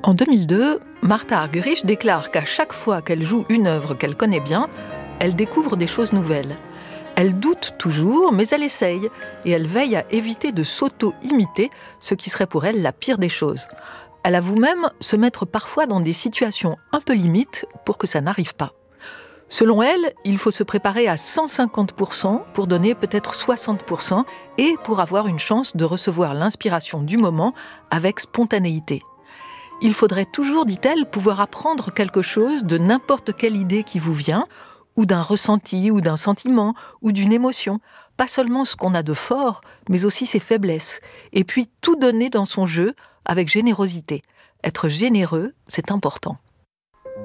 En 2002, Martha Argerich déclare qu'à chaque fois qu'elle joue une œuvre qu'elle connaît bien, elle découvre des choses nouvelles. Elle doute toujours, mais elle essaye, et elle veille à éviter de s'auto-imiter, ce qui serait pour elle la pire des choses. Elle avoue même se mettre parfois dans des situations un peu limites pour que ça n'arrive pas. Selon elle, il faut se préparer à 150% pour donner peut-être 60% et pour avoir une chance de recevoir l'inspiration du moment avec spontanéité. Il faudrait toujours, dit-elle, pouvoir apprendre quelque chose de n'importe quelle idée qui vous vient, ou d'un ressenti, ou d'un sentiment, ou d'une émotion. Pas seulement ce qu'on a de fort, mais aussi ses faiblesses. Et puis tout donner dans son jeu avec générosité. Être généreux, c'est important.